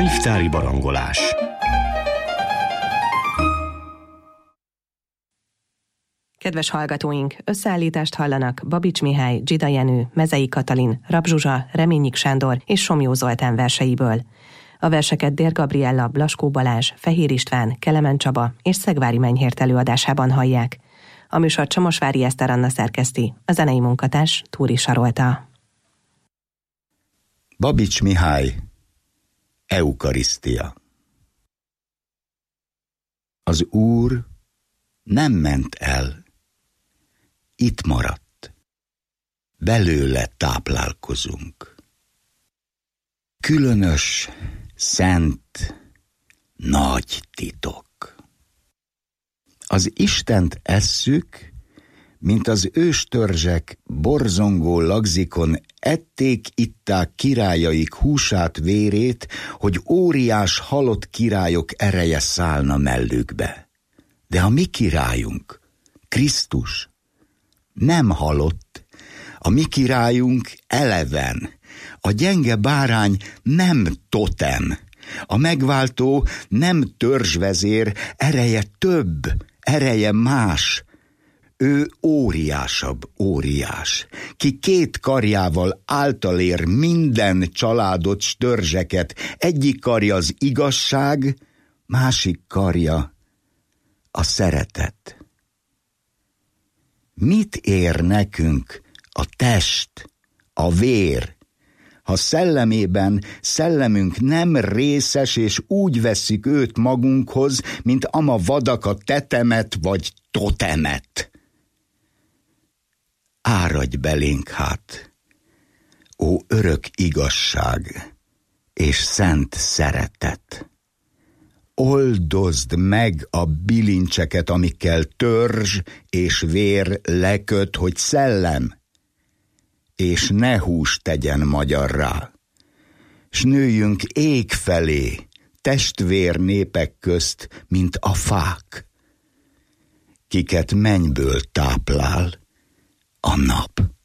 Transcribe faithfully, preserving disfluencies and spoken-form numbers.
Könyvtári barangolás. Kedves hallgatóink, összeállítást hallanak Babics Mihály, Dzsida Jenő, Mezei Katalin, Rab Zsuzsa, Reményik Sándor és Somjó Zoltán verseiből. A verseket Dér Gabriella, Blaskó Balázs, Fehér István, Kelemen Csaba és Szegvári Menyhért előadásában hallják. A műsor Csomosvári Eszter Anna szerkeszti, a zenei munkatárs Túri Sarolta. Babics Mihály, Eukarisztia. Az Úr nem ment el, itt maradt, belőle táplálkozunk. Különös, szent, nagy titok. Az Istent esszük, mint az őstörzsek borzongó lagzikon ették, itták királyaik húsát, vérét, hogy óriás halott királyok ereje szállna mellükbe. De a mi királyunk, Krisztus, nem halott, a mi királyunk eleven, a gyenge bárány nem totem, a megváltó nem törzsvezér, ereje több, ereje más. Ő óriásabb óriás, ki két karjával általér minden családot, s törzseket. Egyik karja az igazság, másik karja a szeretet. Mit ér nekünk a test, a vér, ha szellemében szellemünk nem részes, és úgy veszik őt magunkhoz, mint ama vadak a tetemet vagy totemet? Áradj belénk hát, ó örök igazság és szent szeretet! Oldozd meg a bilincseket, amikkel törzs és vér leköt, hogy szellem és ne hús tegyen magyarrá, s nőjünk ég felé, testvér népek közt, mint a fák, kiket mennyből táplál a nap.